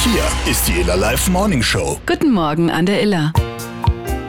Hier ist die Iller Live Morning Show. Guten Morgen an der Iller.